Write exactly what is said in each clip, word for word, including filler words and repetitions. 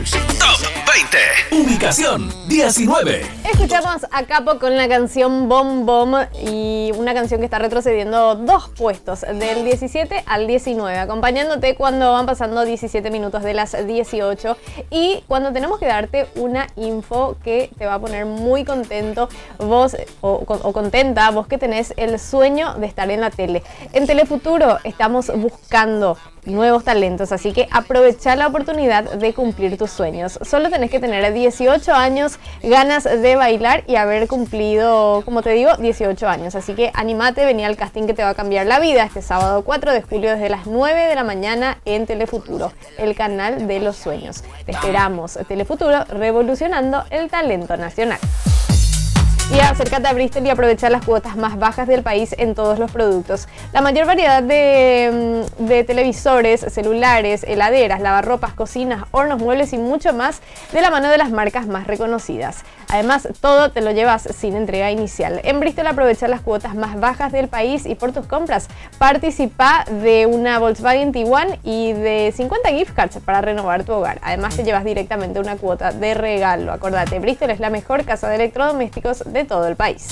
Top veinte. Ubicación diecinueve. Escuchamos a Capo con la canción Bom Bom, y una canción que está retrocediendo dos puestos, del diecisiete al diecinueve, acompañándote cuando van pasando diecisiete minutos de las dieciocho, y cuando tenemos que darte una info que te va a poner muy contento vos o, o contenta, vos que tenés el sueño de estar en la tele. En Telefuturo estamos buscando nuevos talentos, así que aprovecha la oportunidad de cumplir tus sueños. Solo tenés que tener dieciocho años, ganas de bailar y haber cumplido, como te digo, dieciocho años. Así que animate, vení al casting que te va a cambiar la vida este sábado cuatro de julio desde las nueve de la mañana en Telefuturo, el canal de los sueños. Te esperamos. Telefuturo, revolucionando el talento nacional. Y acércate a Bristol y aprovecha las cuotas más bajas del país en todos los productos. La mayor variedad de, de televisores, celulares, heladeras, lavarropas, cocinas, hornos, muebles y mucho más de la mano de las marcas más reconocidas. Además, todo te lo llevas sin entrega inicial. En Bristol aprovecha las cuotas más bajas del país y por tus compras participa de una Volkswagen Tiguan y de cincuenta gift cards para renovar tu hogar. Además, te llevas directamente una cuota de regalo. Acordate, Bristol es la mejor casa de electrodomésticos de todo el país.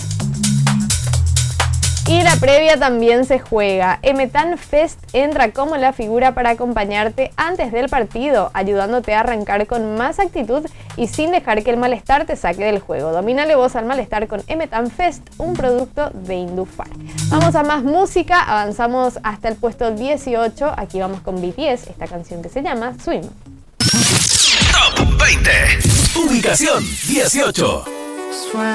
Y la previa también se juega. Emetan Fest entra como la figura para acompañarte antes del partido, ayudándote a arrancar con más actitud y sin dejar que el malestar te saque del juego. Domínale vos al malestar con Emetan Fest, un producto de Indufar. Vamos a más música, avanzamos hasta el puesto dieciocho. Aquí vamos con B T S, esta canción que se llama Swim. Top veinte. Ubicación dieciocho.